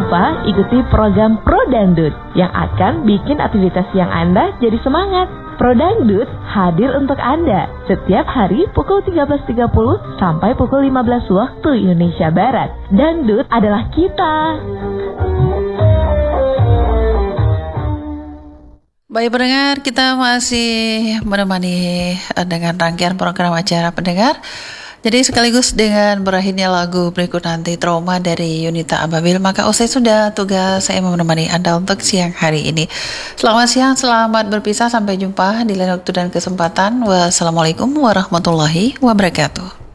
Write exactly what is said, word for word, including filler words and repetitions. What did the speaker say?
lupa ikuti program Pro Dangdut yang akan bikin aktivitas siang Anda jadi semangat. Pro Dangdut hadir untuk Anda setiap hari pukul tiga belas tiga puluh sampai pukul lima belas waktu Indonesia Barat. Dangdut adalah kita. Baik pendengar, kita masih menemani dengan rangkaian program acara pendengar. Jadi sekaligus dengan berakhirnya lagu berikut nanti Trauma dari Yunita Ababil, maka usai sudah tugas saya menemani Anda untuk siang hari ini. Selamat siang, selamat berpisah, sampai jumpa di lain waktu dan kesempatan. Wassalamualaikum warahmatullahi wabarakatuh.